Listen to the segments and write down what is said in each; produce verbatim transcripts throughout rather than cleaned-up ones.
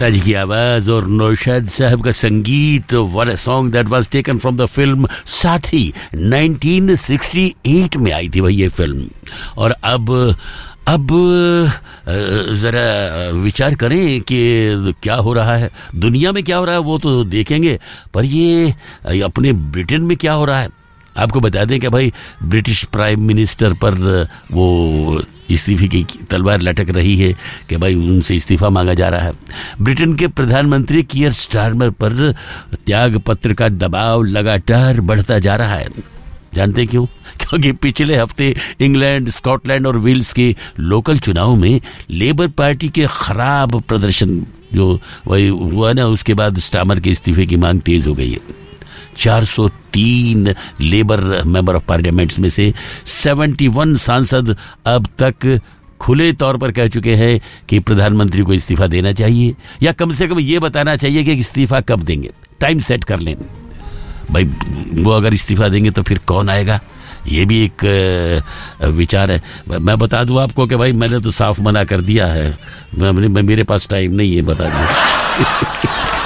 लता जी की आवाज और नौशाद साहब का संगीत। What a song that was taken from the film साथी। नाइनटीन सिक्सटी एट में आई थी भाई ये फिल्म। और अब अब जरा विचार करें कि क्या हो रहा है दुनिया में, क्या हो रहा है वो तो देखेंगे, पर ये अपने ब्रिटेन में क्या हो रहा है आपको बता दें कि भाई ब्रिटिश प्राइम मिनिस्टर पर वो इस्तीफे की तलवार लटक रही है कि भाई उनसे इस्तीफा मांगा जा रहा है। ब्रिटेन के प्रधानमंत्री कीयर स्टारमर पर त्याग पत्र का दबाव लगातार बढ़ता जा रहा है। जानते क्यों? क्योंकि पिछले हफ्ते इंग्लैंड, स्कॉटलैंड और वेल्स के लोकल चुनाव में लेबर पार्टी के खराब प्रदर्शन जो वही हुआ ना, उसके बाद स्टारमर के इस्तीफे की मांग तेज हो गई है। चार सौ तीन लेबर मेंबर ऑफ पार्लियामेंट्स में से इकहत्तर सांसद अब तक खुले तौर पर कह चुके हैं कि प्रधानमंत्री को इस्तीफा देना चाहिए, या कम से कम ये बताना चाहिए कि इस्तीफा कब देंगे। टाइम सेट कर लें भाई, वो अगर इस्तीफा देंगे तो फिर कौन आएगा, ये भी एक विचार है। मैं बता दूं आपको कि भाई मैंने तो साफ मना कर दिया है, मैं, मेरे पास टाइम नहीं है, बता दूं।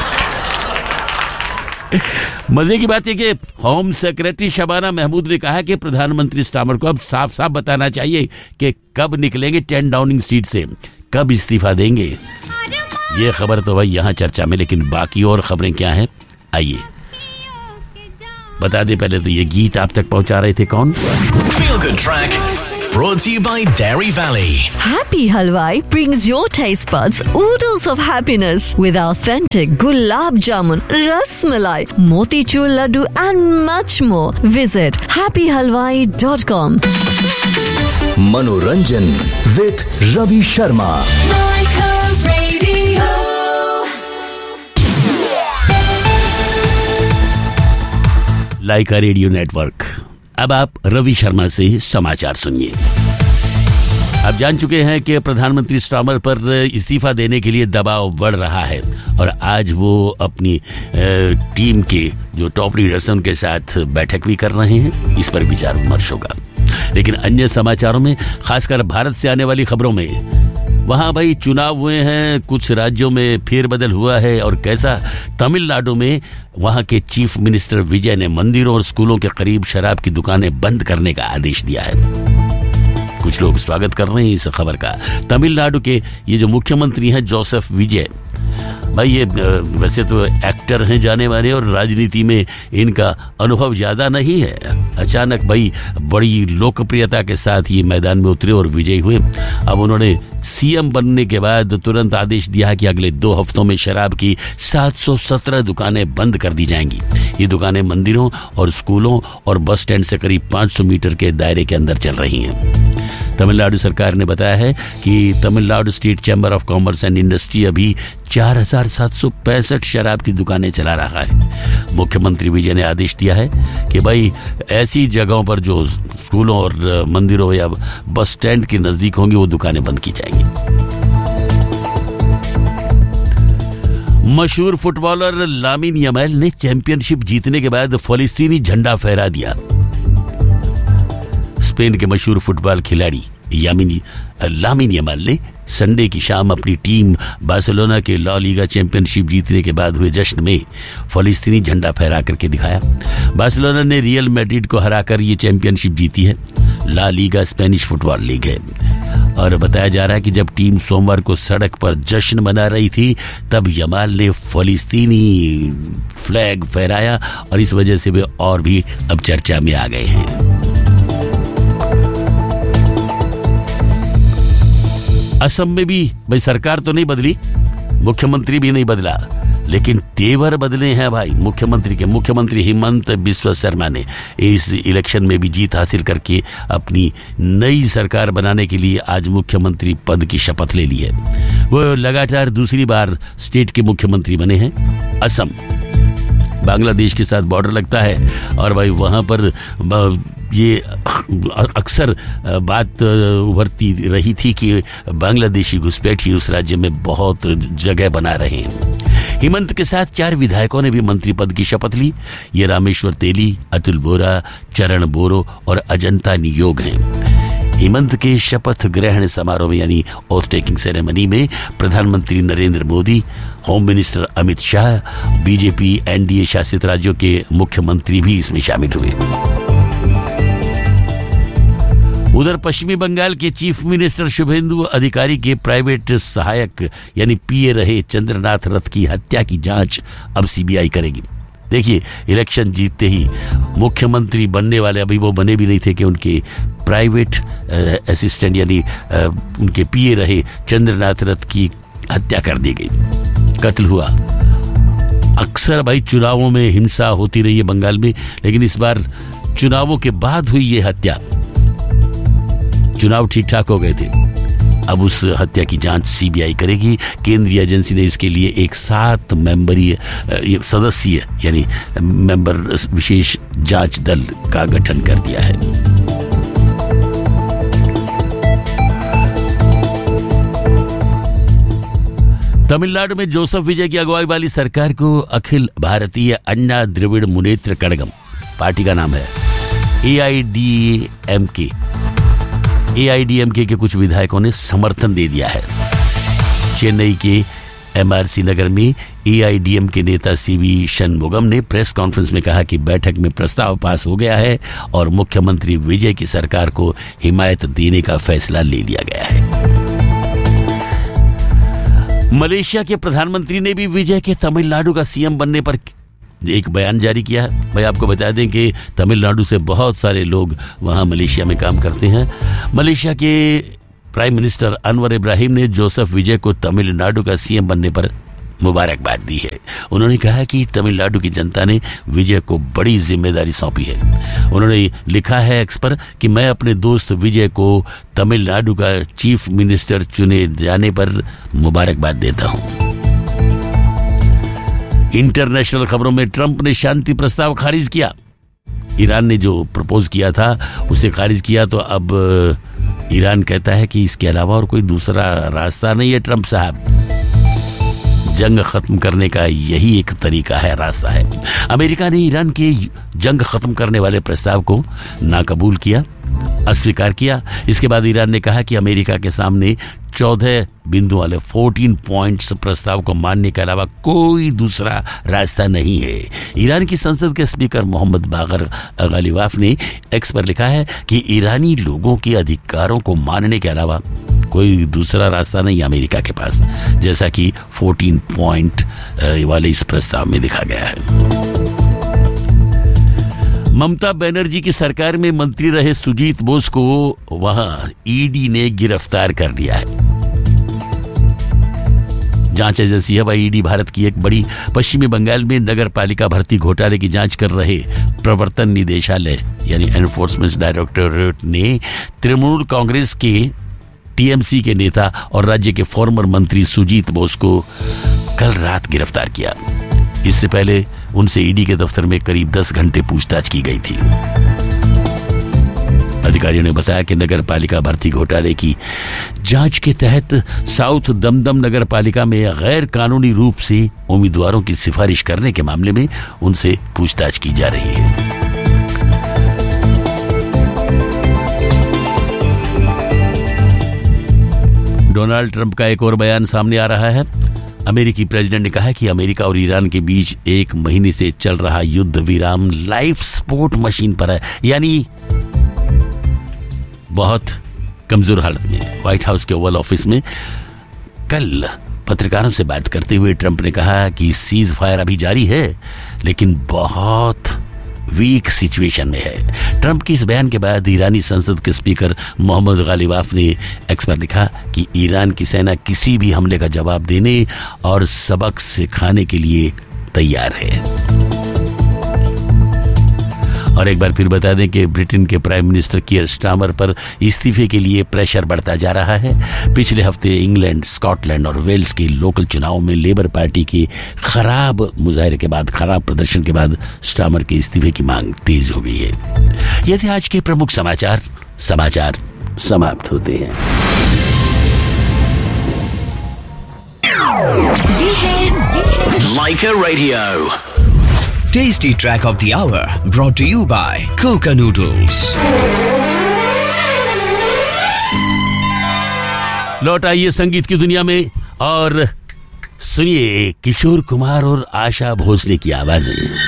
मजे की बात है कि होम सेक्रेटरी शबाना महमूद ने कहा कि प्रधानमंत्री स्टारमर को अब साफ साफ बताना चाहिए कि कब निकलेंगे टेन डाउनिंग स्ट्रीट से, कब इस्तीफा देंगे। ये खबर तो भाई यहाँ चर्चा में, लेकिन बाकी और खबरें क्या हैं आइए बता दे। पहले तो ये गीत आप तक पहुंचा रहे थे कौन? Feel Good Track brought to you by Dairy Valley. Happy Halwai brings your taste buds oodles of happiness with authentic gulab jamun, ras malai, motichur laddu and much more. Visit happy halwai dot com. Manoranjan with Ravi Sharma. Lyca radio network. अब आप रवि शर्मा से समाचार सुनिए। आप जान चुके हैं कि प्रधानमंत्री स्टारमर पर इस्तीफा देने के लिए दबाव बढ़ रहा है और आज वो अपनी टीम के जो टॉप लीडर्स हैं उनके साथ बैठक भी कर रहे हैं। इस पर विचार विमर्श होगा। लेकिन अन्य समाचारों में, खासकर भारत से आने वाली खबरों में, वहां भाई चुनाव हुए हैं, कुछ राज्यों में फेरबदल हुआ है और कैसा। तमिलनाडु में वहां के चीफ मिनिस्टर विजय ने मंदिरों और स्कूलों के करीब शराब की दुकानें बंद करने का आदेश दिया है। कुछ लोग स्वागत कर रहे हैं इस खबर का। तमिलनाडु के ये जो मुख्यमंत्री हैं जोसेफ विजय, भाई ये वैसे तो एक्टर हैं जाने माने और राजनीति में इनका अनुभव ज्यादा नहीं है। अचानक भाई बड़ी लोकप्रियता के साथ ये मैदान में उतरे और विजयी हुए। अब उन्होंने सीएम बनने के बाद तुरंत आदेश दिया कि अगले दो हफ्तों में शराब की सात सौ सत्रह दुकानें बंद कर दी जाएंगी। ये दुकानें मंदिरों और स्कूलों और बस स्टैंड से करीब पाँच सौ मीटर के दायरे के अंदर चल रही हैं। तमिलनाडु सरकार ने बताया है कि Tamil Nadu state chamber of commerce and industry अभी चार हजार सात सौ पैंसठ शराब की दुकानें चला रहा है। मुख्यमंत्री विजय ने आदेश दिया है कि भाई ऐसी जगहों पर जो स्कूलों और मंदिरों या बस स्टैंड के नजदीक होंगी वो दुकानें बंद की जाएंगी। मशहूर फुटबॉलर लामिन यमाल ने चैंपियनशिप जीतने के बाद फलस्तीनी झंडा फहरा दिया। स्पेन के मशहूर फुटबॉल खिलाड़ी यामिन लामिन यमाल ने संडे की शाम अपनी टीम बार्सिलोना के ला लीगा चैंपियनशिप जीतने के बाद हुए जश्न में फलस्तीनी झंडा फहरा करके दिखाया। बार्सिलोना ने रियल मैड्रिड को हराकर ये चैंपियनशिप जीती है। La Liga Spanish football league है और बताया जा रहा है कि जब टीम सोमवार को सड़क पर जश्न मना रही थी तब यमाल ने फलस्तीनी फ्लैग फहराया और इस वजह से वे और भी अब चर्चा में आ गए हैं। असम में भी भाई सरकार तो नहीं बदली, मुख्यमंत्री भी नहीं बदला, लेकिन तेवर बदले हैं भाई मुख्यमंत्री के। मुख्यमंत्री हिमंत बिस्वा शर्मा ने इस इलेक्शन में भी जीत हासिल करके अपनी नई सरकार बनाने के लिए आज मुख्यमंत्री पद की शपथ ले ली है। वो लगातार दूसरी बार स्टेट के मुख्यमंत्री बने हैं। असम बांग्लादेश के साथ बॉर्डर लगता है और भाई वहां पर ये अक्सर बात उभरती रही थी कि बांग्लादेशी घुसपैठी उस राज्य में बहुत जगह बना रहे हैं। हिमंत के साथ चार विधायकों ने भी मंत्री पद की शपथ ली। ये रामेश्वर तेली, अतुल बोरा, चरण बोरो और अजंता नियोग हैं। हेमंत के शपथ ग्रहण समारोह में यानी ओथ टेकिंग सेरेमनी में प्रधानमंत्री Narendra Modi, home minister Amit Shah, BJP NDA शासित राज्यों के मुख्यमंत्री भी इसमें शामिल हुए। उधर पश्चिमी बंगाल के चीफ मिनिस्टर शुभेंदु अधिकारी के प्राइवेट सहायक यानी पीए रहे चंद्रनाथ रथ की हत्या की जांच अब सीबीआई करेगी। देखिए, इलेक्शन जीतते ही मुख्यमंत्री बनने वाले, अभी वो बने भी नहीं थे कि उनके प्राइवेट असिस्टेंट यानी आ, उनके पीए रहे चंद्रनाथ रथ की हत्या कर दी गई, कत्ल हुआ। अक्सर भाई चुनावों में हिंसा होती रही है बंगाल में, लेकिन इस बार चुनावों के बाद हुई ये हत्या। चुनाव ठीक ठाक हो गए थे, अब उस हत्या की जांच सीबीआई करेगी। केंद्रीय एजेंसी ने इसके लिए एक सात मेंबरीय सदस्यीय यानी मेंबर विशेष जांच दल का गठन कर दिया है। तमिलनाडु में जोसेफ विजय की अगुवाई वाली सरकार को अखिल भारतीय अन्ना द्रविड़ मुनेत्र कड़गम पार्टी का नाम है ए आई डी एम के ए आई डी एम के के कुछ विधायकों ने समर्थन दे दिया है। चेन्नई के एम आर सी नगर में ए आई डी एम के नेता सी वी शनमुगम ने प्रेस कॉन्फ्रेंस में कहा कि बैठक में प्रस्ताव पास हो गया है और मुख्यमंत्री विजय की सरकार को हिमायत देने का फैसला ले लिया गया है। मलेशिया के प्रधानमंत्री ने भी विजय के तमिलनाडु का सीएम बनने पर एक बयान जारी किया है। भाई आपको बता दें कि तमिलनाडु से बहुत सारे लोग वहां मलेशिया में काम करते हैं। मलेशिया के प्राइम मिनिस्टर अनवर इब्राहिम ने जोसेफ विजय को तमिलनाडु का सीएम बनने पर मुबारकबाद दी है। उन्होंने कहा कि तमिलनाडु की जनता ने विजय को बड़ी जिम्मेदारी सौंपी है। उन्होंने लिखा है एक्स पर कि मैं अपने दोस्त विजय को तमिलनाडु का चीफ मिनिस्टर चुने जाने पर मुबारकबाद देता हूं। इंटरनेशनल खबरों में ट्रंप ने शांति प्रस्ताव खारिज किया। ईरान ने जो प्रपोज किया था उसे खारिज किया, तो अब ईरान कहता है कि इसके अलावा और कोई दूसरा रास्ता नहीं है। ट्रंप साहब, जंग खत्म करने का यही एक तरीका है, रास्ता है। अमेरिका ने ईरान के जंग खत्म करने वाले प्रस्ताव को नाकबूल किया, अस्वीकार किया। इसके बाद ईरान ने कहा कि अमेरिका के सामने चौदह बिंदु वाले चौदह पॉइंट्स प्रस्ताव को मानने के अलावा कोई दूसरा रास्ता नहीं है। ईरान की संसद के स्पीकर मोहम्मद बागर गालिबाफ ने एक्स पर लिखा है कि ईरानी लोगों के अधिकारों को मानने के अलावा कोई दूसरा रास्ता नहीं अमेरिका के पास, जैसा कि चौदह पॉइंट वाले इस प्रस्ताव में लिखा गया है। ममता बनर्जी की सरकार में मंत्री रहे सुजीत बोस को वहां ईडी ने गिरफ्तार कर लिया है। जांच एजेंसी है भाई ईडी भारत की एक बड़ी पश्चिमी बंगाल में नगर पालिका भर्ती घोटाले की जांच कर रहे प्रवर्तन निदेशालय यानी एनफोर्समेंट डायरेक्टोरेट ने तृणमूल कांग्रेस के टी एम सी के नेता और राज्य के फॉर्मर मंत्री सुजीत बोस को कल रात गिरफ्तार किया। इससे पहले उनसे ईडी के दफ्तर में करीब दस घंटे पूछताछ की गई थी। अधिकारियों ने बताया कि नगर पालिका भर्ती घोटाले की जांच के तहत साउथ दमदम नगर पालिका में गैर कानूनी रूप से उम्मीदवारों की सिफारिश करने के मामले में उनसे पूछताछ की जा रही है। डोनाल्ड ट्रंप का एक और बयान सामने आ रहा है। अमेरिकी प्रेसिडेंट ने कहा कि अमेरिका और ईरान के बीच एक महीने से चल रहा युद्ध विराम लाइफ सपोर्ट मशीन पर है, यानी बहुत कमजोर हालत में। व्हाइट हाउस के ओवल ऑफिस में कल पत्रकारों से बात करते हुए ट्रंप ने कहा कि सीज फायर अभी जारी है, लेकिन बहुत वीक सिचुएशन में है। ट्रंप के इस बयान के बाद ईरानी संसद के स्पीकर मोहम्मद गालिबाफ ने एक्स पर लिखा कि ईरान की सेना किसी भी हमले का जवाब देने और सबक सिखाने के लिए तैयार है। और एक बार फिर बता दें कि ब्रिटेन के प्राइम मिनिस्टर कीयर स्टारमर पर इस्तीफे के लिए प्रेशर बढ़ता जा रहा है। पिछले हफ्ते इंग्लैंड, स्कॉटलैंड और वेल्स के लोकल चुनाव में लेबर पार्टी के खराब मुजाहरे के बाद, खराब प्रदर्शन के बाद स्टारमर के इस्तीफे की मांग तेज हो गई है। ये थे आज के प्रमुख समाचार। समाचार समाप्त होते हैं। ये है, ये है Laika Radio. Tasty track of the hour brought to you by Coca Noodles. लौट आइए संगीत की दुनिया में और सुनिए किशोर कुमार और आशा भोसले की आवाजें।